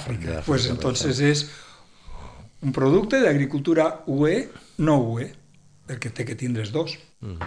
d'Àfrica. Pues entonces és un producte d'agricultura UE, no UE, perquè té que tindre els dos.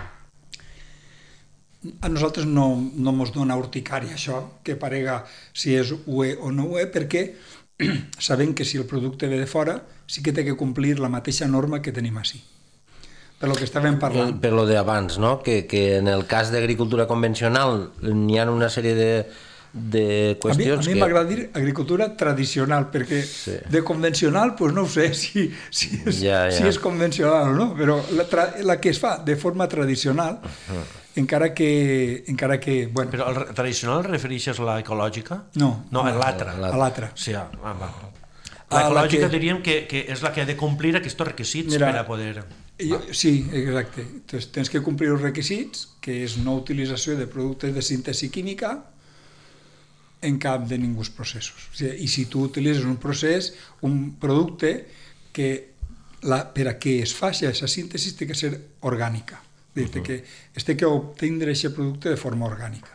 A nosaltres no ens dona urticària això, que parega si és UE o no UE, perquè sabem que si el producte ve de fora sí que té que complir la mateixa norma que tenim així. Per lo que estàvem parlant. Per lo d'abans, no? Que en el cas d'agricultura convencional n'hi ha una sèrie de qüestions que... A mi m'agrada dir agricultura tradicional, perquè de convencional, doncs no ho sé si és convencional o no, però la que es fa de forma tradicional, encara que... Bueno. Però el tradicional refereixes a l'ecològica? No. No, a l'altra. A l'altra. Sí, l'ecològica diríem que és la que ha de complir aquests requisits per a poder... Sí, exacte. Entonces, tens que complir els requisits, que és no utilització de productes de síntesi química en cap de ninguns processos. I si tu utilitzes un procés, un producte que per a què es faci aquesta síntesi té que ser orgànica. Que es té que obtindre aquest producte de forma orgànica.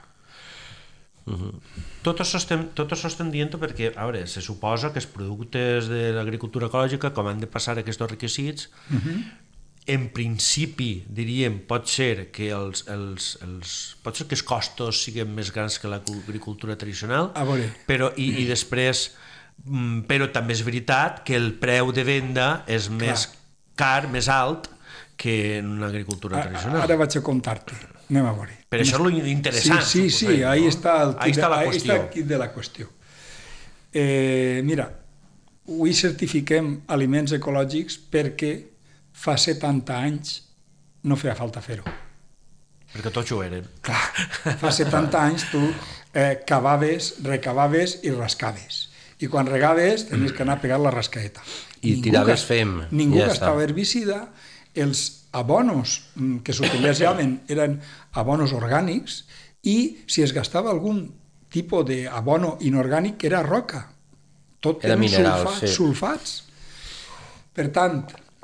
Tot això estem dient perquè, a veure, se suposa que els productes de l'agricultura ecològica, com han de passar aquests requisits, en principi, diríem, pot ser que els costos siguin més grans que l'agricultura tradicional, però també és veritat que el preu de venda és més car, més alt, que en una agricultura tradicional. Ara vaig a contar-te, anem a veure. Per això és l'interessant. Sí, ahí està el quid de la qüestió. Mira, avui certifiquem aliments ecològics perquè fa 70 anys no feia falta fer-ho. Perquè tots ho eren. Clar, fa 70 anys tu cavaves, recavaves i rascaves. I quan regaves tenies que anar a pegar la rascaeta. I tiraves fem. Ningú gastava herbicida. Els abonos que s'utilitzaven eren abonos orgànics i si es gastava algun tipus d'abono inorgànic era roca. Tot era mineral, sulfats. Per tant,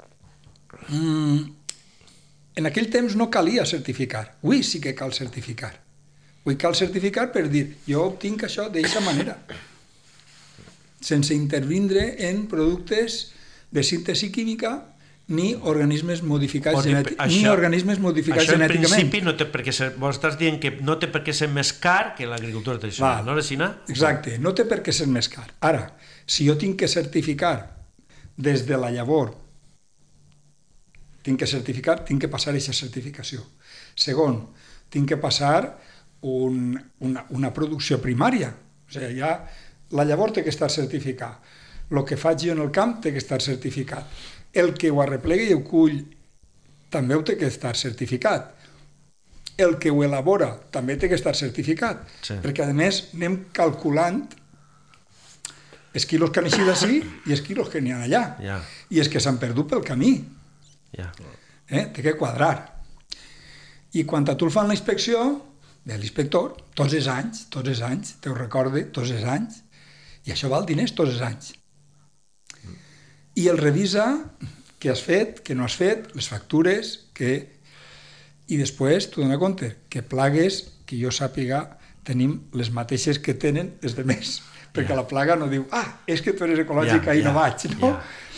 en aquell temps no calia certificar. Avui sí que cal certificar. Avui cal certificar per dir jo obtinc això d'aquesta manera, sense intervindre en productes de síntesi química ni organismes modificats genèticament. Això en principi no té per què ser... Vos estàs dient que no té per què ser més car que l'agricultura tradicional, no, Resina? Exacte, no té per què ser més car. Ara, si jo tinc que certificar des de la llavor, tinc que passar aquesta certificació. Segon, tinc que passar una producció primària. O sigui, ja la llavor té que estar certificada. El que faig jo en el camp té que estar certificat. El que ho arreplega i ho cull també ho té que estar certificat. El que ho elabora també té que estar certificat. Perquè, a més, anem calculant els quilos que han eixit d'ací i els quilos que n'hi ha allà. I els que s'han perdut pel camí. Té que quadrar. I quan a tu el fan la inspecció, ve l'inspector, tots els anys, te ho recorde, tots els anys, i això val diners tots els anys. I el revisa què has fet, què no has fet, les factures, i després t'ho dona compte que plagues, que jo sàpiga, tenim les mateixes que tenen els altres, perquè la plaga no diu és que tu eres ecològica i no vaig, no?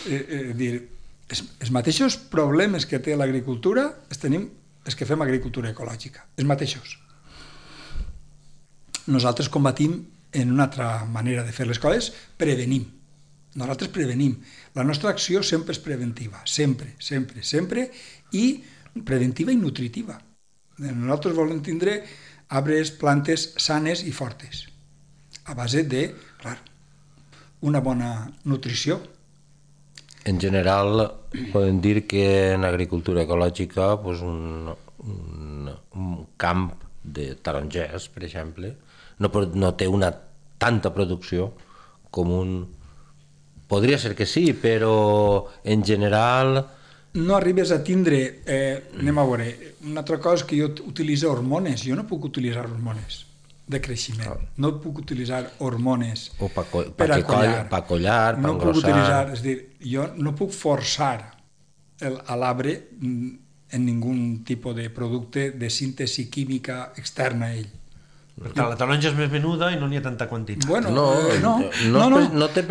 Els mateixos problemes que té l'agricultura els tenim els que fem agricultura ecològica, els mateixos. Nosaltres combatim en una altra manera de fer les coses, prevenim. Nosaltres prevenim. La nostra acció sempre és preventiva, sempre, i preventiva i nutritiva. Nosaltres volem tindre arbres, plantes sanes i fortes, a base de, clar, una bona nutrició. En general, podem dir que en agricultura ecològica un camp de tarongers, per exemple, no té una tanta producció com un... Podria ser que sí, però en general... No arribes a tindre... Anem a veure, una altra cosa és que jo utilitzo hormones. Jo no puc utilitzar hormones de creixement. No puc utilitzar hormones per a collar. Pa collar, pa engrossar... No puc utilitzar... És a dir, jo no puc forçar a l'arbre en ningun tipus de producte de síntesi química externa a ell. Per tant, la taronja és més menuda i no n'hi ha tanta quantitat. Bueno, no té